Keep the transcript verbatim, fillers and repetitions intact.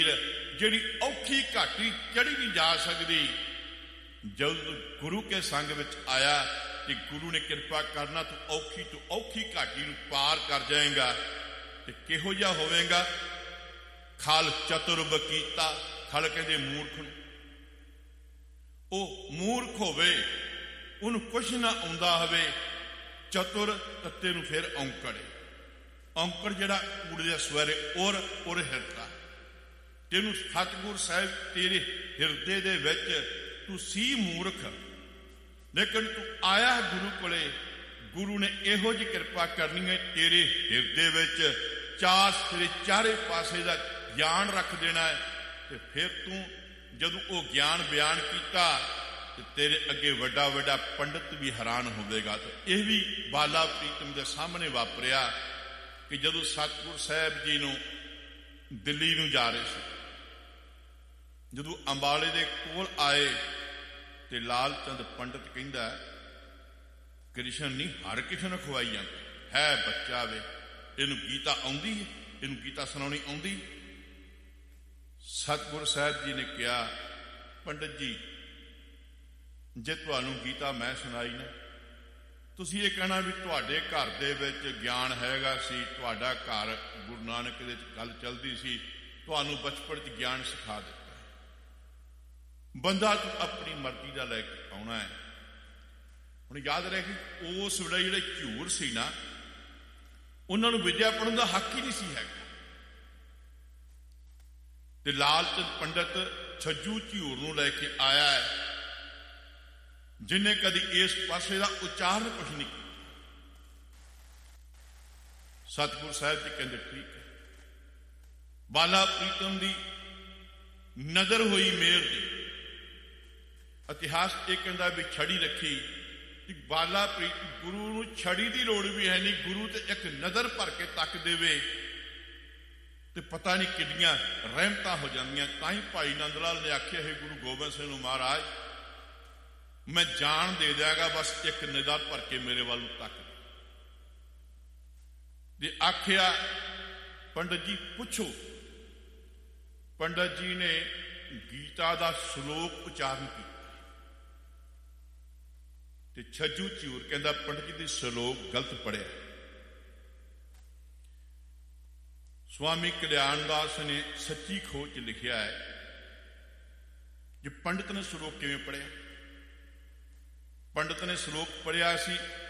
ਜਿਹੜੀ ਔਖੀ ਘਾਟੀ ਚੜੀ ਨਹੀਂ ਜਾ ਸਕਦੀ, ਜਦ ਗੁਰੂ ਕੇ ਸੰਗ ਵਿੱਚ ਆਇਆ ਕਿ ਗੁਰੂ ਨੇ ਕਿਰਪਾ ਕਰਨਾ, ਤੂੰ ਔਖੀ ਤੋਂ ਔਖੀ ਘਾਟੀ ਨੂੰ ਪਾਰ ਕਰ ਜਾਏਗਾ। ਤੇ ਕਿਹੋ ਜਿਹਾ ਹੋਵੇਗਾ? ਖਲ ਚਤੁਰ ਬਕੀਤਾ, ਖਲ ਕਹਿੰਦੇ ਮੂਰਖ ਨੂੰ। ਉਹ ਮੂਰਖ ਹੋਵੇ, ਉਹਨੂੰ ਕੁਛ ਨਾ ਆਉਂਦਾ ਹੋਵੇ। ਚਤੁਰ ਤੱਤੇ ਨੂੰ ਫਿਰ ਔਂਕੜ, ਔਂਕੜ ਜਿਹੜਾ ਕੂੜੇ ਦਾ ਸਵਰ ਔਰ ਔਰ ਹਿਰਦਾ। ਤੈਨੂੰ ਸਤਿਗੁਰ ਸਾਹਿਬ ਤੇਰੇ ਹਿਰਦੇ ਦੇ ਵਿੱਚ, ਤੂੰ ਸੀ ਮੂਰਖ, ਲੇਕਿਨ ਤੂੰ ਆਇਆ ਗੁਰੂ ਕੋਲੇ। ਗੁਰੂ ਨੇ ਇਹੋ ਜਿਹੀ ਕਿਰਪਾ ਕਰਨੀ ਹੈ, ਤੇਰੇ ਹਿਰਦੇ ਵਿੱਚ ਚਾਰ ਤੇਰੇ ਚਾਰੇ ਪਾਸੇ ਦਾ ਗਿਆਨ ਰੱਖ ਦੇਣਾ ਹੈ। ਤੇ ਫਿਰ ਤੂੰ ਜਦੋਂ ਉਹ ਗਿਆਨ ਬਿਆਨ ਕੀਤਾ ਤੇ ਤੇਰੇ ਅੱਗੇ ਵੱਡਾ ਵੱਡਾ ਪੰਡਿਤ ਵੀ ਹੈਰਾਨ ਹੋਵੇਗਾ। ਤੇ ਇਹ ਵੀ ਬਾਲਾ ਪ੍ਰੀਤਮ ਦੇ ਸਾਹਮਣੇ ਵਾਪਰਿਆ ਕਿ ਜਦੋਂ ਸਤਿਗੁਰ ਸਾਹਿਬ ਜੀ ਨੂੰ ਦਿੱਲੀ ਨੂੰ ਜਾ ਰਹੇ ਸੀ, ਜਦੋਂ ਅੰਬਾਲੇ ਦੇ ਕੋਲ ਆਏ ਤੇ ਲਾਲ ਚੰਦ ਪੰਡਿਤ ਕਹਿੰਦਾ, ਕ੍ਰਿਸ਼ਨ ਨਹੀਂ ਹਰ ਕਿਸੇ ਨੂੰ ਖਵਾਈ ਜਾਂਦਾ ਹੈ, ਬੱਚਾ ਵੇ, ਇਹਨੂੰ ਗੀਤਾ ਆਉਂਦੀ ਹੈ, ਇਹਨੂੰ ਗੀਤਾ ਸੁਣਾਉਣੀ ਆਉਂਦੀ? ਸਤਿਗੁਰ ਸਾਹਿਬ ਜੀ ਨੇ ਕਿਹਾ, ਪੰਡਿਤ ਜੀ ਜੇ ਤੁਹਾਨੂੰ ਗੀਤਾ ਮੈਂ ਸੁਣਾਈ ਨਾ, ਤੁਸੀਂ ਇਹ ਕਹਿਣਾ ਵੀ ਤੁਹਾਡੇ ਘਰ ਦੇ ਵਿੱਚ ਗਿਆਨ ਹੈਗਾ ਸੀ, ਤੁਹਾਡਾ ਘਰ ਗੁਰੂ ਨਾਨਕ ਦੇ ਗੱਲ ਚੱਲਦੀ ਸੀ, ਤੁਹਾਨੂੰ ਬਚਪਨ 'ਚ ਗਿਆਨ ਸਿਖਾ ਦਿੱਤਾ। ਬੰਦਾ ਤੂੰ ਆਪਣੀ ਮਰਜ਼ੀ ਦਾ ਲੈ ਕੇ ਆਉਣਾ ਹੈ। ਹੁਣ ਯਾਦ ਰਹੇ ਕਿ ਉਸ ਵੇਲੇ ਜਿਹੜੇ ਝੂਰ ਸੀ ਨਾ, ਉਹਨਾਂ ਨੂੰ ਵਿਦਿਆ ਪੜ੍ਹਨ ਦਾ ਹੱਕ ਹੀ ਨਹੀਂ ਸੀ ਹੈਗਾ। ਤੇ ਲਾਲ ਚੰਦ ਪੰਡਿਤ ਛੱਜੂ ਝੂਰ ਨੂੰ ਲੈ ਕੇ ਆਇਆ ਹੈ, ਜਿਹਨੇ ਕਦੀ ਇਸ ਪਾਸੇ ਦਾ ਉਚਾਰਨ ਕੁਛ ਨਹੀਂ ਕੀਤਾ। ਸਤਿਗੁਰ ਸਾਹਿਬ ਜੀ ਕਹਿੰਦੇ ਠੀਕ ਹੈ। ਬਾਲਾ ਪ੍ਰੀਤਮ ਦੀ ਨਜ਼ਰ ਹੋਈ ਮੇਰ ਦੀ। ਇਤਿਹਾਸ ਇਹ ਕਹਿੰਦਾ ਵੀ ਛੜੀ ਰੱਖੀ ਕਿ ਬਾਲਾ ਪ੍ਰੀਤਮ ਗੁਰੂ ਨੂੰ ਛੜੀ ਦੀ ਲੋੜ ਵੀ ਹੈ ਨਹੀਂ, ਗੁਰੂ ਤੇ ਇੱਕ ਨਜ਼ਰ ਭਰ ਕੇ ਤੱਕ ਦੇਵੇ ਤੇ ਪਤਾ ਨਹੀਂ ਕਿੰਨੀਆਂ ਰਹਿਮਤਾਂ ਹੋ ਜਾਂਦੀਆਂ। ਤਾਂ ਹੀ ਭਾਈ ਨੰਦ ਲਾਲ ਨੇ ਆਖਿਆ ਹੈ ਗੁਰੂ ਗੋਬਿੰਦ ਸਿੰਘ ਨੂੰ, ਮਹਾਰਾਜ ਮੈਂ ਜਾਨ ਦੇ ਦਿਆਂਗਾ, ਬਸ ਇੱਕ ਨਜ਼ਰ ਭਰ ਕੇ ਮੇਰੇ ਵੱਲ ਤੱਕ ਦੇ। ਆਖਿਆ ਪੰਡਤ ਜੀ ਪੁੱਛੋ। ਪੰਡਤ ਜੀ ਨੇ ਗੀਤਾ ਦਾ ਸ਼ਲੋਕ ਉਚਾਰਨ ਕੀਤਾ ਤੇ ਛੱਜੂ ਝੂਰ ਕਹਿੰਦਾ, ਪੰਡਤ ਜੀ ਦੀ ਸ਼ਲੋਕ ਗਲਤ ਪੜਿਆ। ਸਵਾਮੀ ਕਲਿਆਣ ਦਾਸ ਨੇ ਸੱਚੀ ਖੋਜ 'ਚ ਲਿਖਿਆ ਹੈ ਕਿ ਪੰਡਿਤ ਨੇ ਸ਼ਲੋਕ ਕਿਵੇਂ ਪੜਿਆ। ਪੰਡਿਤ ਨੇ ਸ਼ਲੋਕ ਪੜਿਆ ਸੀ,